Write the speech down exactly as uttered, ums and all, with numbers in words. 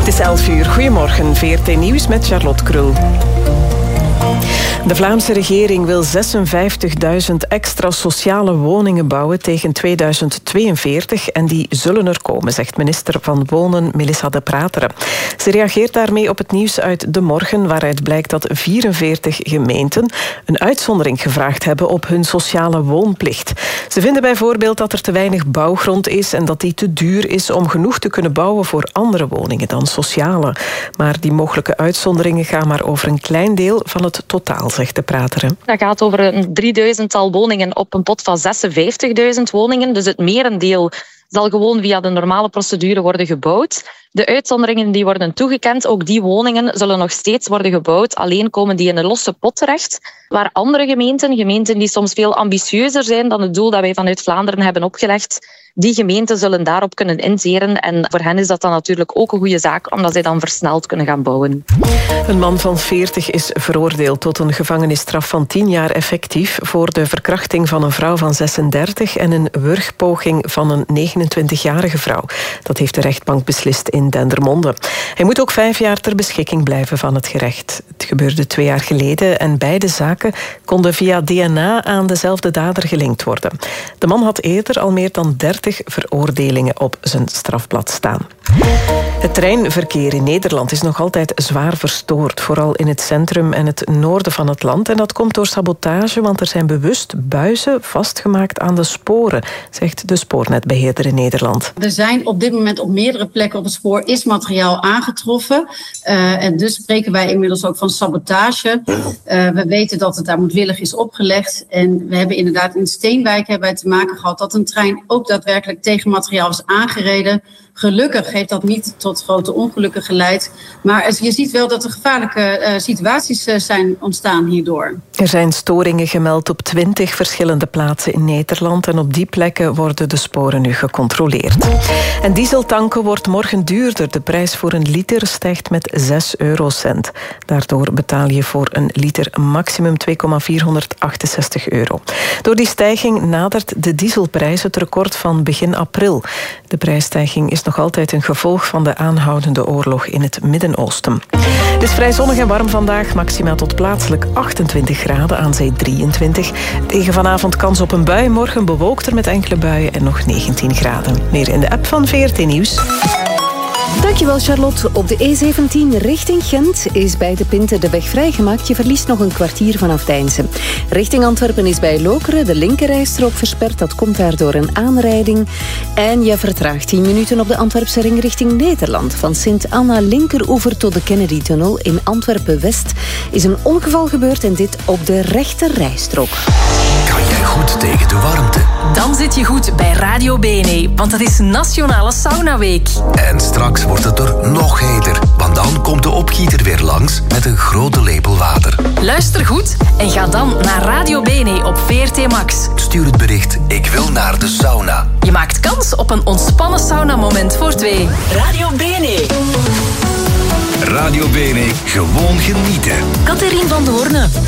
is elf uur. Goedemorgen, V R T Nieuws met Charlotte Krul. De Vlaamse regering wil zesenvijftigduizend extra sociale woningen bouwen tegen tweeduizend tweeënveertig en die zullen er komen, zegt minister van Wonen Melissa De Prateren. Ze reageert daarmee op het nieuws uit De Morgen, waaruit blijkt dat vierenveertig gemeenten een uitzondering gevraagd hebben op hun sociale woonplicht. Ze vinden bijvoorbeeld dat er te weinig bouwgrond is en dat die te duur is om genoeg te kunnen bouwen voor andere woningen dan sociale. Maar die mogelijke uitzonderingen gaan maar over een klein deel van het totaal, zegt De Prateren. Dat gaat over een drieduizendtal woningen op een pot van zesenvijftigduizend woningen. Dus het merendeel zal gewoon via de normale procedure worden gebouwd. De uitzonderingen die worden toegekend, ook die woningen zullen nog steeds worden gebouwd. Alleen komen die in een losse pot terecht. Waar andere gemeenten, gemeenten die soms veel ambitieuzer zijn dan het doel dat wij vanuit Vlaanderen hebben opgelegd, die gemeenten zullen daarop kunnen inzeren. En voor hen is dat dan natuurlijk ook een goede zaak, omdat zij dan versneld kunnen gaan bouwen. Een man van veertig is veroordeeld tot een gevangenisstraf van tien jaar effectief voor de verkrachting van een vrouw van zesendertig en een wurgpoging van een negenentwintigjarige vrouw. Dat heeft de rechtbank beslist in Dendermonde. Hij moet ook vijf jaar ter beschikking blijven van het gerecht. Het gebeurde twee jaar geleden en beide zaken konden via D N A aan dezelfde dader gelinkt worden. De man had eerder al meer dan dertig veroordelingen op zijn strafblad staan. Het treinverkeer in Nederland is nog altijd zwaar verstoord, vooral in het centrum en het noorden van het land. En dat komt door sabotage, want er zijn bewust buizen vastgemaakt aan de sporen, zegt de spoornetbeheerder in Nederland. Er zijn op dit moment op meerdere plekken op het spoor is materiaal aangetroffen. Uh, en dus spreken wij inmiddels ook van sabotage. Uh, we weten dat het daar moedwillig is opgelegd. En we hebben inderdaad in Steenwijk hebben wij te maken gehad dat een trein ook daadwerkelijk tegen materiaal is aangereden. Gelukkig heeft dat niet tot grote ongelukken geleid. Maar je ziet wel dat er gevaarlijke uh, situaties uh, zijn ontstaan hierdoor. Er zijn storingen gemeld op twintig verschillende plaatsen in Nederland. En op die plekken worden de sporen nu gecontroleerd. En dieseltanken wordt morgen duurder. De prijs voor een liter stijgt met zes eurocent. Daardoor betaal je voor een liter maximum twee komma vierhonderdachtenzestig euro. Door die stijging nadert de dieselprijs het record van begin april. De prijsstijging is nog altijd een gevolg van de aanhoudende oorlog in het Midden-Oosten. Het is vrij zonnig en warm vandaag, maximaal tot plaatselijk achtentwintig graden, aan zee drieëntwintig. Tegen vanavond kans op een bui, morgen bewolkter met enkele buien en nog negentien graden. Meer in de app van V R T Nieuws. Dankjewel Charlotte. Op de E zeventien richting Gent is bij de Pinte de weg vrijgemaakt. Je verliest nog een kwartier vanaf Deinze. Richting Antwerpen is bij Lokeren de linkerrijstrook versperd. Dat komt daardoor een aanrijding. En je vertraagt tien minuten op de Antwerpse ring richting Nederland. Van Sint-Anna linkeroever tot de Kennedy-tunnel in Antwerpen-West is een ongeval gebeurd en dit op de rechterrijstrook. Kan jij goed tegen de warmte? Dan zit je goed bij Radio B N E, want het is Nationale Saunaweek. En straks wordt het er nog heter, want dan komt de opgieter weer langs met een grote lepel water. Luister goed en ga dan naar Radio B N E op V R T Max. Stuur het bericht, ik wil naar de sauna. Je maakt kans op een ontspannen saunamoment voor twee. Radio B N E. Radio B N E, gewoon genieten. Catherine van Doorne.